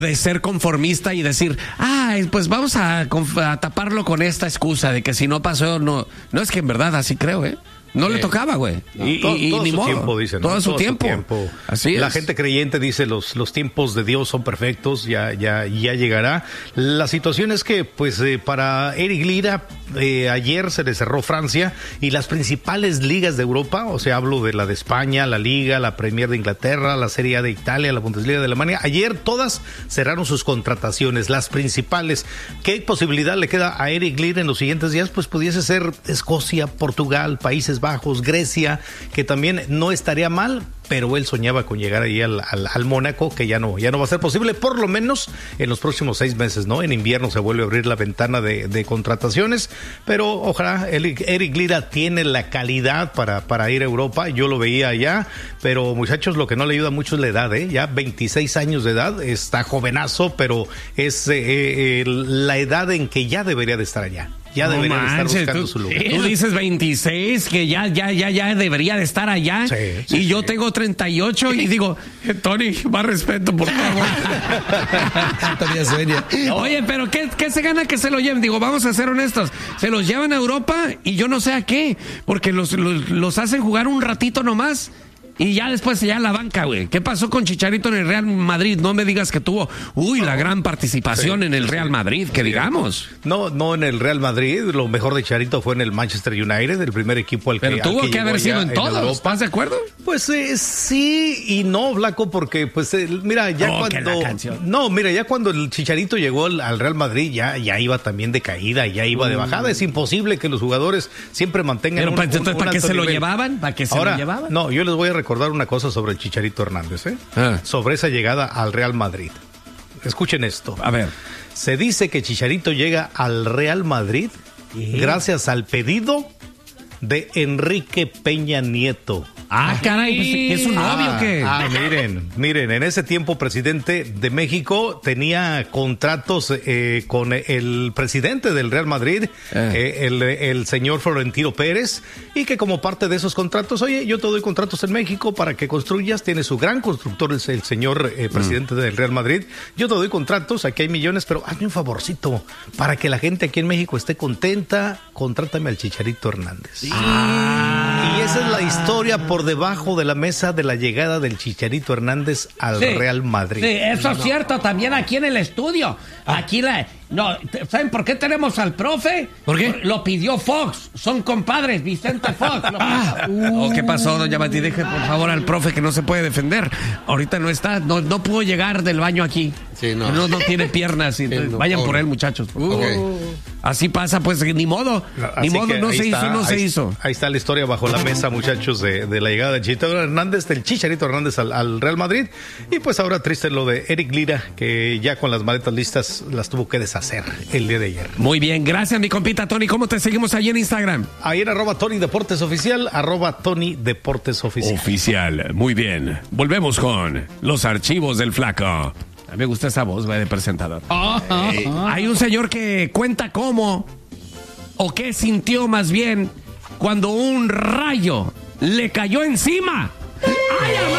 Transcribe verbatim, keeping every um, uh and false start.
de ser conformista y decir, ah, pues vamos a, a taparlo con esta excusa de que si no pasó, no. No, es que en verdad así creo, ¿eh? No eh, le tocaba, güey. No, y, todo, y, todo ni su modo. tiempo, dicen. ¿no? Todo, su, todo tiempo. su tiempo. Así La es. gente creyente dice los, los tiempos de Dios son perfectos, ya, ya, ya llegará. La situación es que, pues, eh, para Eric Lira, eh, ayer se le cerró Francia y las principales ligas de Europa, o sea, hablo de la de España, la Liga, la Premier de Inglaterra, la Serie A de Italia, la Bundesliga de Alemania, ayer todas cerraron sus contrataciones, las principales. ¿Qué posibilidad le queda a Eric Lira en los siguientes días? Pues pudiese ser Escocia, Portugal, Países Bajos, Grecia, que también no estaría mal, pero él soñaba con llegar ahí al, al, al Mónaco, que ya no, ya no va a ser posible, por lo menos en los próximos seis meses, ¿no? En invierno se vuelve a abrir la ventana de, de contrataciones, pero ojalá Eric, Eric Lira tiene la calidad para, para ir a Europa, yo lo veía allá, pero muchachos, lo que no le ayuda mucho es la edad, ¿eh? Ya veintiséis años de edad, está jovenazo, pero es eh, eh, la edad en que ya debería de estar allá. Ya no debería manches, de estar buscando tú, su lugar. Tú dices veintiséis, que ya, ya, ya, ya debería de estar allá. Sí, sí, y yo sí. tengo treinta y ocho y digo, Tony, más respeto, por favor. Todavía sueña. Oye, pero ¿qué, ¿qué se gana que se lo lleven? Digo, vamos a ser honestos. Se los llevan a Europa y yo no sé a qué, porque los, los, los hacen jugar un ratito nomás. Y ya después ya la banca, güey. ¿Qué pasó con Chicharito en el Real Madrid? No me digas que tuvo, uy, la gran participación sí, en el Real Madrid, que sí. digamos. No, no en el Real Madrid. Lo mejor de Chicharito fue en el Manchester United, el primer equipo al que Pero tuvo al que que haber sido en todos. En ¿Estás de acuerdo? Pues eh, sí y no, Flaco, porque pues eh, mira, ya oh, cuando no, mira, ya cuando el Chicharito llegó al, al Real Madrid ya, ya iba también de caída, ya iba uh. de bajada. Es imposible que los jugadores siempre mantengan. Pero un, para, un, entonces, un ¿para qué se nivel. lo llevaban? ¿Para qué se Ahora, lo llevaban? No, yo les voy a recordar una cosa sobre el Chicharito Hernández, ¿eh? Ah. Sobre esa llegada al Real Madrid. Escuchen esto. A ver. Se dice que Chicharito llega al Real Madrid ¿Sí? gracias al pedido de Enrique Peña Nieto. Ah, caray, pues, ¿es un novio ah, o qué? Ah, miren, miren, en ese tiempo presidente de México tenía contratos eh, con el presidente del Real Madrid, eh. Eh, el, el señor Florentino Pérez, y que como parte de esos contratos, oye, yo te doy contratos en México para que construyas, tiene su gran constructor, el, el señor eh, presidente mm. del Real Madrid, yo te doy contratos, aquí hay millones, pero hazme un favorcito, para que la gente aquí en México esté contenta, contrátame al Chicharito Hernández. Sí. Ah. Y esa es la historia por debajo de la mesa de la llegada del Chicharito Hernández al sí, Real Madrid. Sí, eso no, es cierto, también aquí en el estudio. Ah. Aquí la... No, ¿saben por qué tenemos al profe? ¿Por qué? Lo pidió Fox. Son compadres, Vicente Fox. Lo... Ah, uh. oh, ¿qué pasó, doña Mati? Deje por favor al profe que no se puede defender. Ahorita no está, no, no pudo llegar del baño aquí. Sí, no. No, no tiene piernas. Y, sí, no, vayan oh, por él, muchachos. Por okay. Así pasa, pues, ni modo. Ni Así modo, no se está, hizo, no se ahí, hizo. Ahí está la historia bajo la mesa, muchachos, de, de la llegada de Chicharito Hernández, del Chicharito Hernández al, al Real Madrid. Y pues ahora triste lo de Eric Lira, que ya con las maletas listas las tuvo que deshacer el día de ayer. Muy bien, gracias, mi compita Tony. ¿Cómo te seguimos ahí en Instagram? Ahí en arroba Tony Deportes Oficial, arroba Tony Deportes Oficial. Oficial, muy bien. Volvemos con los archivos del Flaco. A mí me gusta esa voz, güey, de presentador. Oh, oh, oh. Eh, hay un señor que cuenta cómo, o qué sintió más bien, cuando un rayo le cayó encima. ¡Ay,